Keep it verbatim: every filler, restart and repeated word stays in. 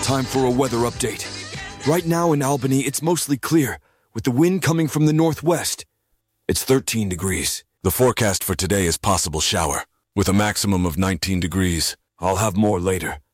Time for a weather update. Right now in Albany, it's mostly clear, with the wind coming from the northwest. It's thirteen degrees. The forecast for today is possible shower, with a maximum of nineteen degrees. I'll have more later.